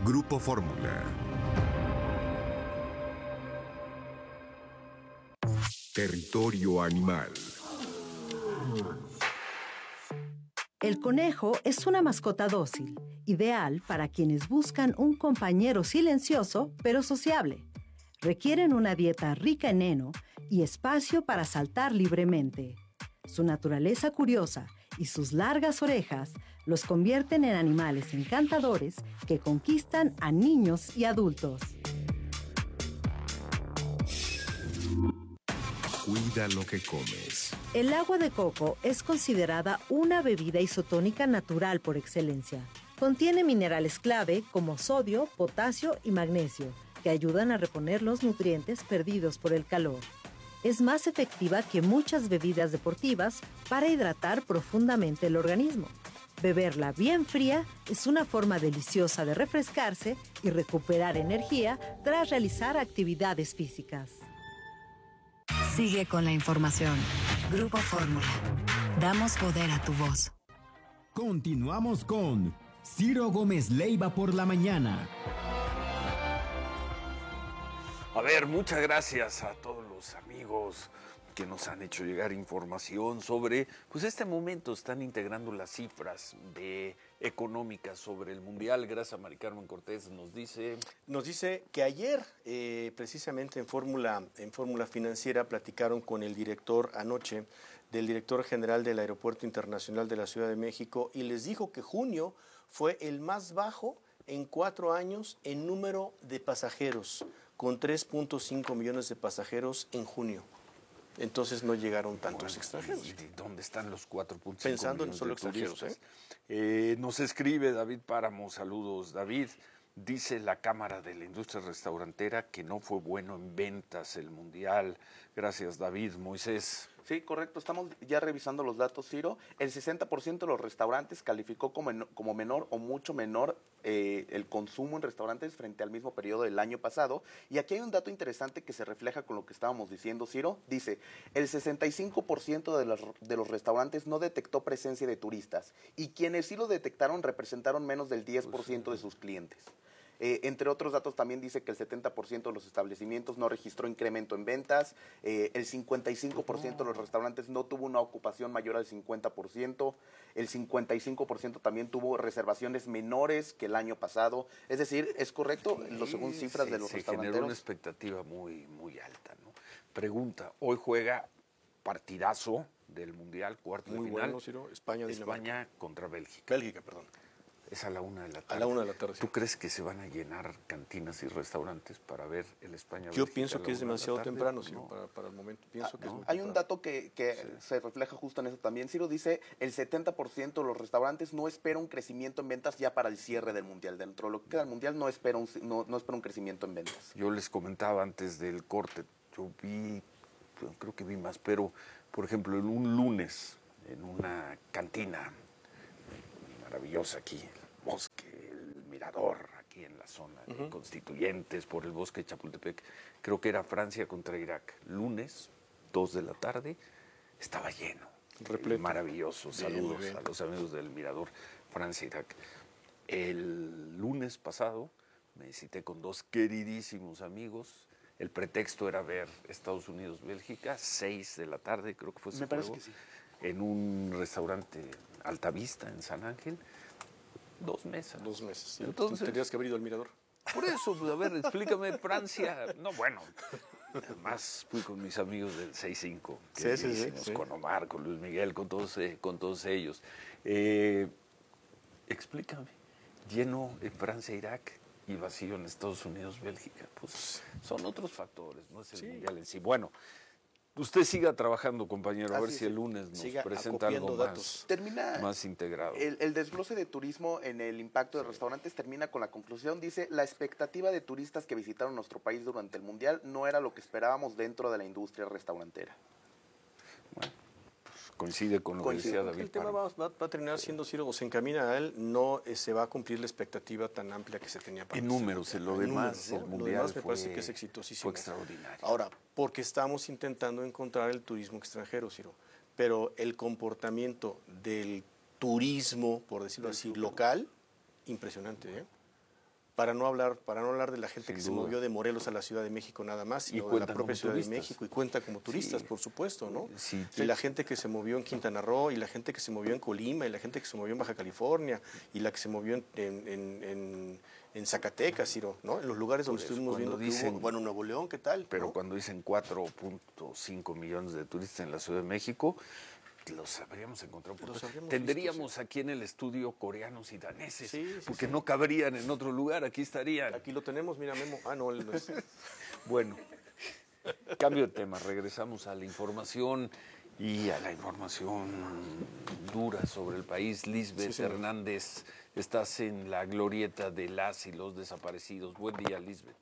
Grupo Fórmula. Territorio animal. El conejo es una mascota dócil, ideal para quienes buscan un compañero silencioso pero sociable. Requieren una dieta rica en heno y espacio para saltar libremente. Su naturaleza curiosa y sus largas orejas los convierten en animales encantadores que conquistan a niños y adultos. Cuida lo que comes. El agua de coco es considerada una bebida isotónica natural por excelencia. Contiene minerales clave como sodio, potasio y magnesio, que ayudan a reponer los nutrientes perdidos por el calor. Es más efectiva que muchas bebidas deportivas para hidratar profundamente el organismo. Beberla bien fría es una forma deliciosa de refrescarse y recuperar energía tras realizar actividades físicas. Sigue con la información. Grupo Fórmula. Damos poder a tu voz. Continuamos con Ciro Gómez Leiva por la mañana. A ver, muchas gracias a todos los amigos que nos han hecho llegar información sobre, pues este momento están integrando las cifras económicas sobre el Mundial. Gracias a Mari Carmen Cortés nos dice que ayer, precisamente en Fórmula Financiera, platicaron con el director anoche, del director general del Aeropuerto Internacional de la Ciudad de México, y les dijo que junio fue el más bajo en 4 años en número de pasajeros, con 3.5 millones de pasajeros en junio. Entonces no llegaron tantos extranjeros. ¿Y dónde están los 4.5 Pensando en millones solo de extranjeros, turistas? Nos escribe David Páramo, saludos David. Dice la Cámara de la Industria Restaurantera que no fue bueno en ventas el Mundial. Gracias David. Moisés. Sí, correcto. Estamos ya revisando los datos, Ciro. El 60% de los restaurantes calificó como menor o mucho menor el consumo en restaurantes frente al mismo periodo del año pasado. Y aquí hay un dato interesante que se refleja con lo que estábamos diciendo, Ciro. Dice, el 65% de los restaurantes no detectó presencia de turistas. Y quienes sí lo detectaron representaron menos del 10% de sus clientes. Entre otros datos también dice que el 70% de los establecimientos no registró incremento en ventas, el 55% de los restaurantes no tuvo una ocupación mayor al 50%, el 55% también tuvo reservaciones menores que el año pasado. Es decir, es correcto, según cifras de los restauranteros. Se generó una expectativa muy, muy alta, ¿no? Pregunta, hoy juega partidazo del Mundial, cuarto de final. Muy bueno, Ciro. España contra Bélgica. Bélgica, perdón. Es a la 1 de la tarde. A la 1 de la tarde. ¿Tú crees que se van a llenar cantinas y restaurantes para ver el España? Yo pienso que es demasiado temprano, Ciro, para el momento. Pienso que es muy Hay un dato que se refleja justo en eso también. Ciro dice, el 70% de los restaurantes no espera un crecimiento en ventas ya para el cierre del Mundial. Dentro de lo que queda del Mundial no espera un crecimiento en ventas. Yo les comentaba antes del corte, creo que vi más, pero por ejemplo, en un lunes, en una cantina maravillosa aquí, el Bosque, el Mirador, aquí en la zona de Constituyentes, por el Bosque de Chapultepec, creo que era Francia contra Irak, lunes, 2 de la tarde, estaba lleno, repleto. Maravilloso, saludos a los amigos del Mirador, Francia-Irak. El lunes pasado me cité con 2 queridísimos amigos. El pretexto era ver Estados Unidos-Bélgica, 6 de la tarde, creo que fue ese Me parece juego, que sí. En un restaurante Altavista en San Ángel. 2 mesas. 2 meses. Sí. Entonces, tendrías que haber ido al Mirador. Por eso, pues, a ver, explícame, Francia. No, bueno, además fui con mis amigos del 6-5. Sí. Con Omar, con Luis Miguel, con todos ellos. Explícame, lleno en Francia, Irak, y vacío en Estados Unidos, Bélgica. Pues son otros factores, no es el Mundial en sí. Bueno, usted siga trabajando, compañero, a ver si el lunes nos presenta algo más integrado. El desglose de turismo en el impacto de restaurantes termina con la conclusión. Dice, la expectativa de turistas que visitaron nuestro país durante el Mundial no era lo que esperábamos dentro de la industria restaurantera. Bueno, pues coincide con lo que decía David. El tema va a terminar siendo, Ciro, o se encamina a él, no se va a cumplir la expectativa tan amplia que se tenía para en números, en lo demás, el Mundial me parece que es exitosísimo. Fue extraordinario. Ahora, porque estamos intentando encontrar el turismo extranjero, Ciro, pero el comportamiento del turismo, por decirlo así, local, impresionante, ¿eh? Para no hablar de la gente Sin que duda. se movió de Morelos a la Ciudad de México nada más, Y sino de la cuentan propia como Ciudad de turistas. México, y cuenta como turistas, Sí. por supuesto, ¿no? Sí, Y la gente que se movió en Quintana Roo, y la gente que se movió en Colima, y la gente que se movió en Baja California, y la que se movió en Zacatecas, Ciro, ¿no? En los lugares donde Por eso, estuvimos cuando viendo que dicen- hubo, bueno, Nuevo León, ¿qué tal? Pero ¿no? cuando dicen 4.5 millones de turistas en la Ciudad de México, los habríamos encontrado por Los todo. habríamos Tendríamos visto, aquí en el estudio coreanos y daneses, Sí, sí, porque sí. no cabrían en otro lugar, aquí estarían. Aquí lo tenemos, mira, Memo. Ah, no, él no es. Bueno, cambio de tema, regresamos a la información y a la información dura sobre el país. Lisbeth Sí, señor. Hernández, estás en la glorieta de las y los desaparecidos. Buen día, Lisbeth.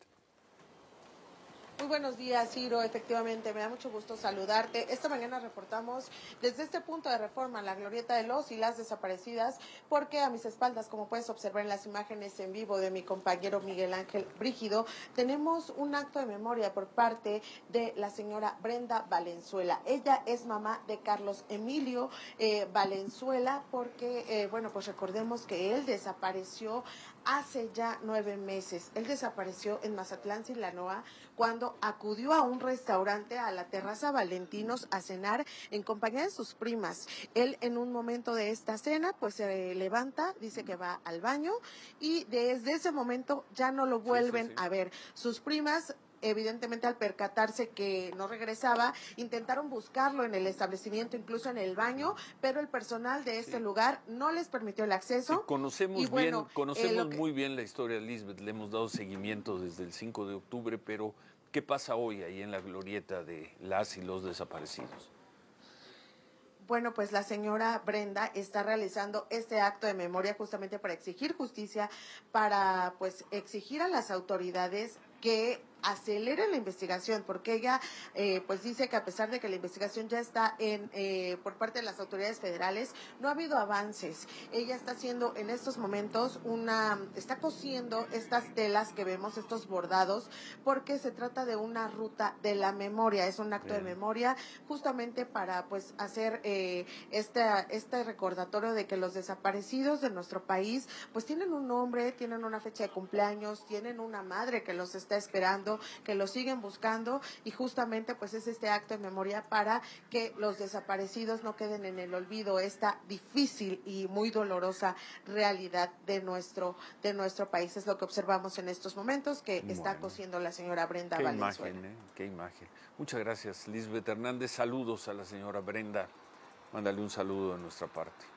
Muy buenos días, Ciro. Efectivamente, me da mucho gusto saludarte. Esta mañana reportamos desde este punto de Reforma, la glorieta de los y las desaparecidas, porque a mis espaldas, como puedes observar en las imágenes en vivo de mi compañero Miguel Ángel Brígido, tenemos un acto de memoria por parte de la señora Brenda Valenzuela. Ella es mamá de Carlos Emilio Valenzuela, porque, bueno, pues recordemos que él desapareció hace ya 9 meses. Él desapareció en Mazatlán, Sinaloa, cuando acudió a un restaurante, a la Terraza Valentinos, a cenar en compañía de sus primas. Él, en un momento de esta cena, pues se levanta, dice que va al baño, y desde ese momento ya no lo vuelven a ver. Sus primas, evidentemente, al percatarse que no regresaba, intentaron buscarlo en el establecimiento, incluso en el baño, pero el personal de este lugar no les permitió el acceso. Sí, conocemos Y bueno, lo que- muy bien la historia de Lisbeth, le hemos dado seguimiento desde el 5 de octubre, pero ¿qué pasa hoy ahí en la glorieta de las y los desaparecidos? Bueno, pues la señora Brenda está realizando este acto de memoria justamente para exigir justicia, para pues exigir a las autoridades que acelere la investigación, porque ella pues dice que a pesar de que la investigación ya está por parte de las autoridades federales, no ha habido avances. Ella está haciendo en estos momentos está cosiendo estas telas que vemos, estos bordados, porque se trata de una ruta de la memoria, es un acto de memoria justamente para pues hacer este recordatorio de que los desaparecidos de nuestro país pues tienen un nombre, tienen una fecha de cumpleaños, tienen una madre que los está esperando, que los siguen buscando, y justamente pues es este acto de memoria para que los desaparecidos no queden en el olvido, esta difícil y muy dolorosa realidad de nuestro país. Es lo que observamos en estos momentos que está Bueno. cosiendo la señora Brenda Qué Valenzuela. imagen, qué imagen. Muchas gracias, Lisbeth Hernández. Saludos a la señora Brenda. Mándale un saludo de nuestra parte.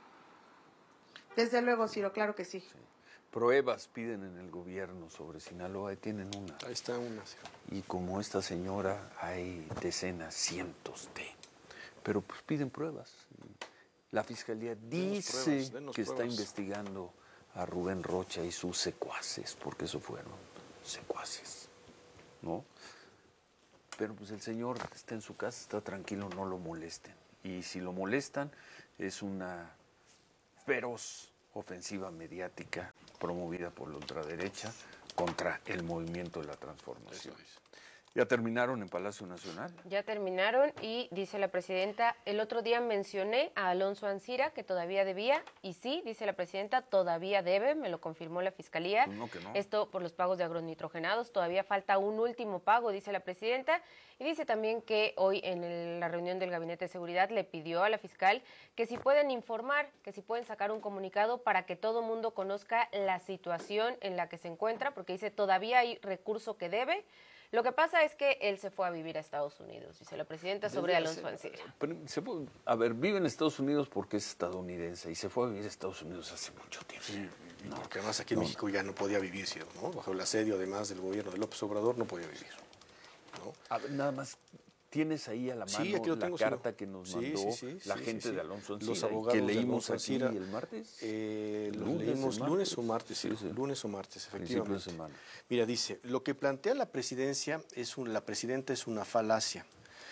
Desde luego, Ciro, claro que sí. Pruebas piden en el gobierno sobre Sinaloa y tienen una. Ahí está una. Y como esta señora hay decenas, cientos de. Pero pues piden pruebas. La fiscalía dice denos que está pruebas. investigando a Rubén Rocha y sus secuaces, porque eso fueron secuaces, ¿no? Pero pues el señor está en su casa, está tranquilo, no lo molesten. Y si lo molestan, es una feroz ofensiva mediática promovida por la ultraderecha contra el movimiento de la transformación. ¿Ya terminaron en Palacio Nacional? Ya terminaron y dice la presidenta, el otro día mencioné a Alonso Ancira que todavía debía, y sí, dice la presidenta, todavía debe, me lo confirmó la Fiscalía. Pues no, que no. Esto por los pagos de agronitrogenados, todavía falta un último pago, dice la presidenta, y dice también que hoy en la reunión del Gabinete de Seguridad le pidió a la fiscal que si pueden informar, que si pueden sacar un comunicado para que todo mundo conozca la situación en la que se encuentra, porque dice todavía hay recurso que debe. Lo que pasa es que él se fue a vivir a Estados Unidos, dice la presidenta sobre Alonso Ancira. A ver, vive en Estados Unidos porque es estadounidense y se fue a vivir a Estados Unidos hace mucho tiempo. Sí, porque además aquí en México ya no podía vivir, Ciro, ¿no? Bajo el asedio, además, del gobierno de López Obrador, no podía vivir, ¿no? A ver, nada más, ¿tienes ahí a la mano Sí, aquí lo la tengo, carta Ciro. que nos Sí, mandó la sí, gente sí. de Alonso Ancira? Los abogados que de leímos Alonso aquí Ancira, el martes. Los Lunes, leímos el lunes o martes. martes, sí, Sí. lunes o martes, Principio de efectivamente. semana. Mira, dice, lo que plantea la presidencia la presidenta es una falacia.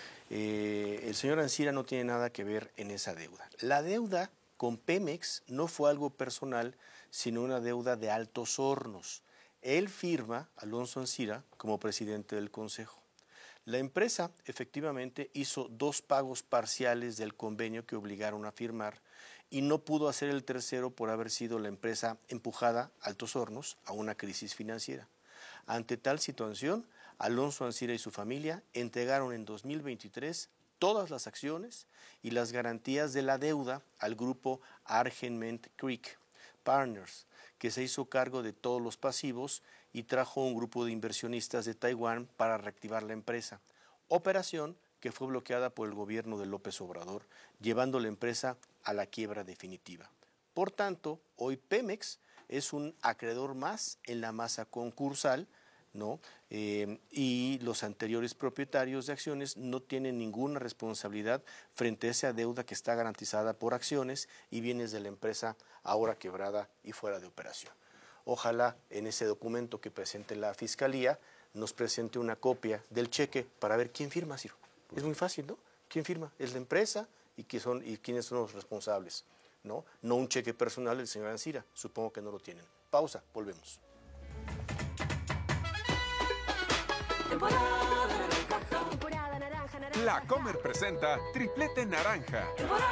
El señor Ancira no tiene nada que ver en esa deuda. La deuda con Pemex no fue algo personal, sino una deuda de Altos Hornos. Él firma, Alonso Ancira, como presidente del Consejo. La empresa efectivamente hizo 2 pagos parciales del convenio que obligaron a firmar y no pudo hacer el tercero por haber sido la empresa empujada, Altos Hornos, a una crisis financiera. Ante tal situación, Alonso Ancira y su familia entregaron en 2023 todas las acciones y las garantías de la deuda al grupo Argent Creek Partners, que se hizo cargo de todos los pasivos y trajo un grupo de inversionistas de Taiwán para reactivar la empresa. Operación que fue bloqueada por el gobierno de López Obrador, llevando la empresa a la quiebra definitiva. Por tanto, hoy Pemex es un acreedor más en la masa concursal, ¿no? Y los anteriores propietarios de acciones no tienen ninguna responsabilidad frente a esa deuda que está garantizada por acciones y bienes de la empresa ahora quebrada y fuera de operación. Ojalá en ese documento que presente la Fiscalía nos presente una copia del cheque para ver quién firma, Ciro. Es muy fácil, ¿no? ¿Quién firma? Es la empresa y quiénes son los responsables, ¿no? No un cheque personal del señor Ancira. Supongo que no lo tienen. Pausa, volvemos. La Comer presenta Triplete Naranja.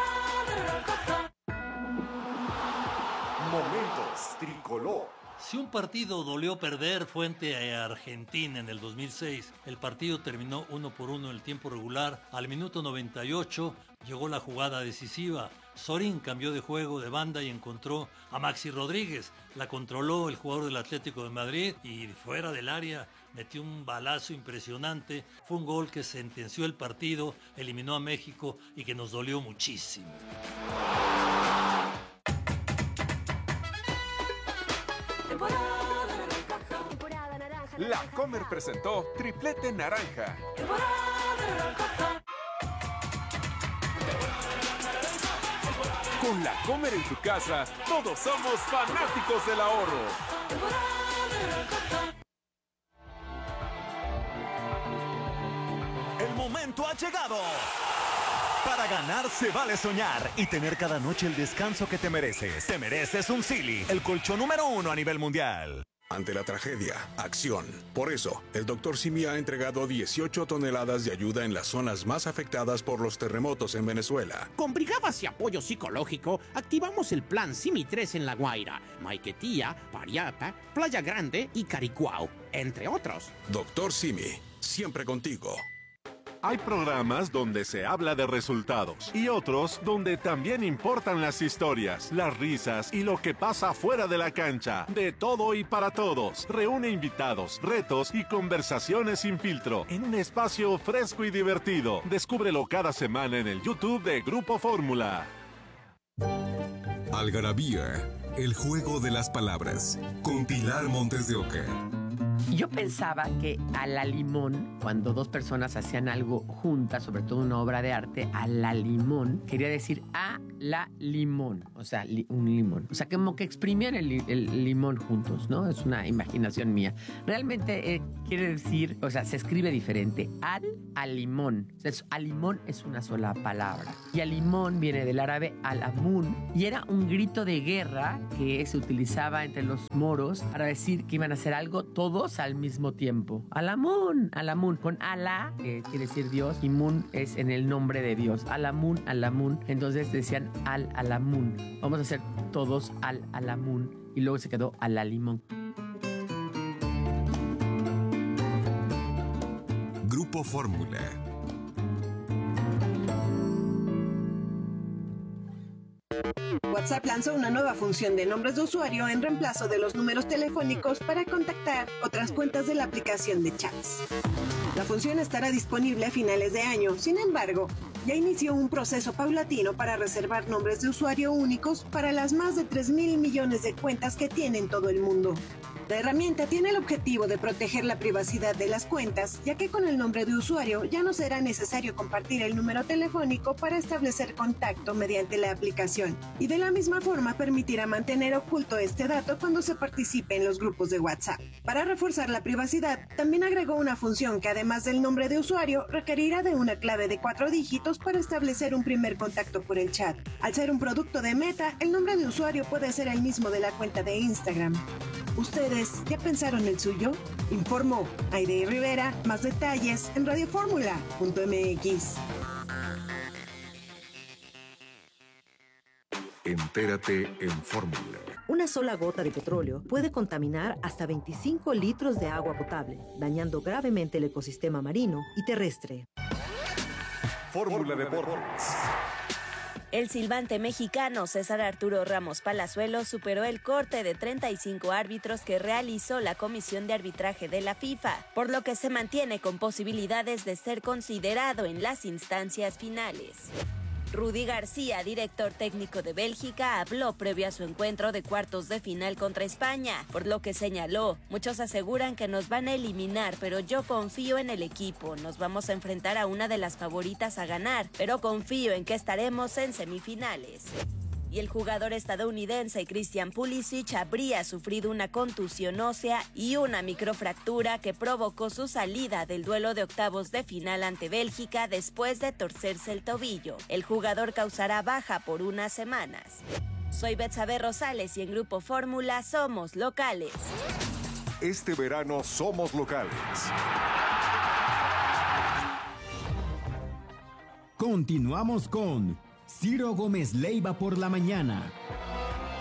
Momentos Tricolor. Si un partido dolió perder fue ante Argentina en el 2006. El partido terminó 1-1 en el tiempo regular. Al minuto 98 llegó la jugada decisiva. Sorín cambió de juego de banda y encontró a Maxi Rodríguez. La controló el jugador del Atlético de Madrid y fuera del área metió un balazo impresionante. Fue un gol que sentenció el partido, eliminó a México y que nos dolió muchísimo. La Comer presentó Triplete Naranja. Con La Comer en tu casa, todos somos fanáticos del ahorro. El momento ha llegado. Para ganar se vale soñar y tener cada noche el descanso que te mereces. Te mereces un Sealy, el colchón número 1 a nivel mundial. Ante la tragedia, acción. Por eso, el Dr. Simi ha entregado 18 toneladas de ayuda en las zonas más afectadas por los terremotos en Venezuela. Con brigadas y apoyo psicológico, activamos el plan Simi 3 en La Guaira, Maiquetía, Pariapa, Playa Grande y Caricuao, entre otros. Dr. Simi, siempre contigo. Hay programas donde se habla de resultados y otros donde también importan las historias, las risas y lo que pasa fuera de la cancha. De todo y para todos. Reúne invitados, retos y conversaciones sin filtro en un espacio fresco y divertido. Descúbrelo cada semana en el YouTube de Grupo Fórmula. Algarabía, el juego de las palabras, con Pilar Montes de Oca. Yo pensaba que a la limón, cuando dos personas hacían algo juntas, sobre todo una obra de arte, a la limón, quería decir a la limón, o sea, un limón. O sea, como que exprimían el limón juntos, ¿no? Es una imaginación mía. Realmente quiere decir, o sea, se escribe diferente. Al limón. O sea, al limón es una sola palabra. Y al limón viene del árabe al-amun, y era un grito de guerra que se utilizaba entre los moros para decir que iban a hacer algo todos al mismo tiempo. Al-amun, con Alá, que quiere decir Dios, y Mun es en el nombre de Dios. Al-amun. Entonces decían al-amun. Vamos a hacer todos al-amun. Y luego se quedó al-limón. Grupo Fórmula. WhatsApp lanzó una nueva función de nombres de usuario en reemplazo de los números telefónicos para contactar otras cuentas de la aplicación de chats. La función estará disponible a finales de año, sin embargo, ya inició un proceso paulatino para reservar nombres de usuario únicos para las más de 3,000 millones de cuentas que tiene en todo el mundo. La herramienta tiene el objetivo de proteger la privacidad de las cuentas, ya que con el nombre de usuario ya no será necesario compartir el número telefónico para establecer contacto mediante la aplicación, y de la misma forma permitirá mantener oculto este dato cuando se participe en los grupos de WhatsApp. Para reforzar la privacidad, también agregó una función que además del nombre de usuario requerirá de una clave de 4 dígitos para establecer un primer contacto por el chat. Al ser un producto de Meta, el nombre de usuario puede ser el mismo de la cuenta de Instagram. ¿Ustedes ya pensaron el suyo? Informó Aide Rivera. Más detalles en radioformula.mx. Entérate en Fórmula. Una sola gota de petróleo puede contaminar hasta 25 litros de agua potable, dañando gravemente el ecosistema marino y terrestre. Fórmula Deportes. El silbante mexicano César Arturo Ramos Palazuelos superó el corte de 35 árbitros que realizó la Comisión de Arbitraje de la FIFA, por lo que se mantiene con posibilidades de ser considerado en las instancias finales. Rudy García, director técnico de Bélgica, habló previo a su encuentro de cuartos de final contra España, por lo que señaló: muchos aseguran que nos van a eliminar, pero yo confío en el equipo, nos vamos a enfrentar a una de las favoritas a ganar, pero confío en que estaremos en semifinales. Y el jugador estadounidense Christian Pulisic habría sufrido una contusión ósea y una microfractura que provocó su salida del duelo de octavos de final ante Bélgica después de torcerse el tobillo. El jugador causará baja por unas semanas. Soy Betsabe Rosales y en Grupo Fórmula somos locales. Este verano somos locales. Continuamos con Ciro Gómez Leiva por la mañana.